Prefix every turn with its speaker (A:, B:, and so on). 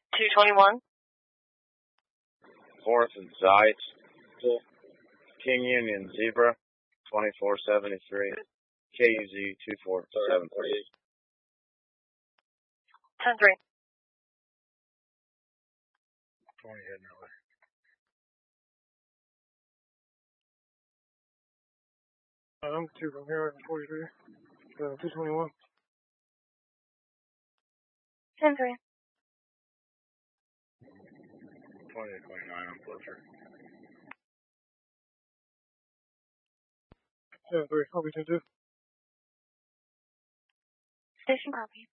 A: 221.
B: Fourth and Zeit, King Union Zebra, 2473, KUZ 2473.
A: 10-3.
C: 20 heading that way. I'm 2 from here, 43, 221.
A: 10-3.
C: 20 to 29 on Fletcher. 10-3, I'll be 10-2.
A: Station copy.